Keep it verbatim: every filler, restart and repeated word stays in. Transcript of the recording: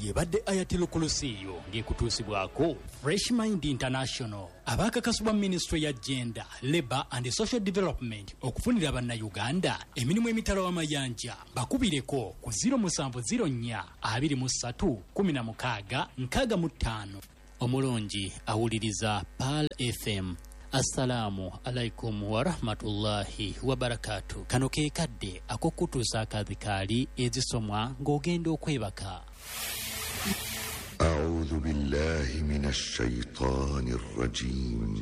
yebadde Ayatel Kolosiyo ng'ekutuusibwako Fresh Mind International abakakasibwa Ministry ya Gender, Labour and Social Development okufunira bannayuganda emirimu emitalo w'amayanja bakubireko ku zero seven zero four two three one six six five. Omulungi awuliriza Pal F M. Assalamu alaikum wa rahmatullahi wa barakatuh. Kano ke kadde akokutuusa akadhikaali ezisomwa ng'ogenda okwebaka. أعوذ بالله من الشيطان الرجيم